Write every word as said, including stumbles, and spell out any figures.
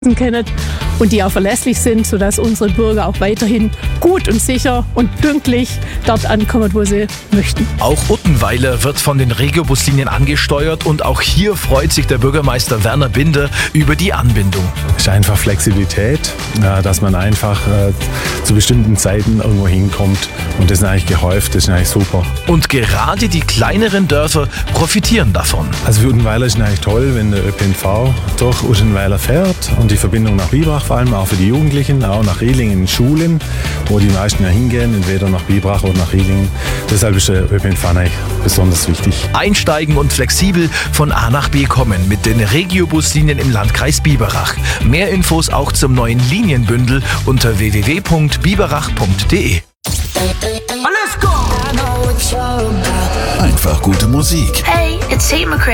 kennen und die auch verlässlich sind, sodass unsere Bürger auch weiterhin gut und sicher und pünktlich dort ankommen, wo sie möchten. Auch Uttenweiler wird von den Regiobuslinien angesteuert und auch hier freut sich der Bürgermeister Werner Binder über die Anbindung. Es ist einfach Flexibilität, dass man einfach zu bestimmten Zeiten irgendwo hinkommt und das ist eigentlich gehäuft, das ist eigentlich super. Und gerade die kleineren Dörfer profitieren davon. Also für Uttenweiler ist es eigentlich toll, wenn der Ö P N V durch Uttenweiler fährt und die Verbindung nach Biberach, vor allem auch für die Jugendlichen, auch nach Riedlingen in Schulen, wo die meisten ja hingehen, entweder nach Biberach oder nach Riedlingen. Deshalb ist der Ö P N V eigentlich besonders wichtig. Einsteigen und flexibel von A nach B kommen mit den Regiobuslinien im Landkreis Biberach. Mehr Infos auch zum neuen Linienbündel unter w w w punkt biberach punkt d e. Einfach gute Musik. Hey, it's Tate McRae.